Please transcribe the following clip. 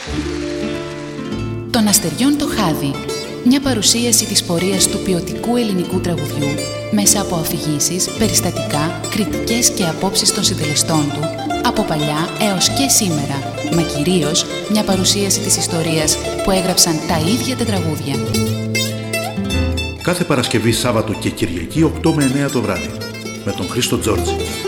Των αστεριών το χάδι. Μια παρουσίαση της πορείας του ποιοτικού ελληνικού τραγουδιού μέσα από αφηγήσεις, περιστατικά, κριτικές και απόψεις των συντελεστών του, από παλιά έως και σήμερα, μα κυρίως μια παρουσίαση της ιστορίας που έγραψαν τα ίδια τα τραγούδια. Κάθε Παρασκευή, Σάββατο και Κυριακή 8 με 9 το βράδυ με τον Χρήστο Τζόρτζη.